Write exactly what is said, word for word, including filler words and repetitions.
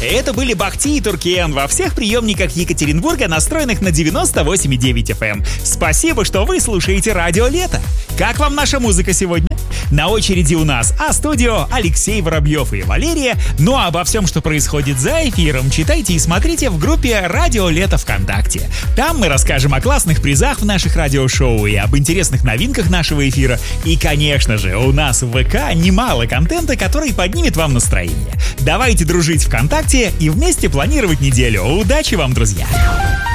Это были Бахти и Туркен во всех приемниках Екатеринбурга, настроенных на девяносто восемь и девять эф эм. Спасибо, что вы слушаете Радио Лето. Как вам наша музыка сегодня? На очереди у нас А-студио, Алексей Воробьев и Валерия. Ну а обо всем, что происходит за эфиром, читайте и смотрите в группе Радио Лето ВКонтакте. Там мы расскажем о классных призах в наших радиошоу и об интересных новинках нашего эфира. И, конечно же, у нас в ВК немало контента, который поднимет вам настроение. Давайте дружить ВКонтакте и вместе планировать неделю. Удачи вам, друзья!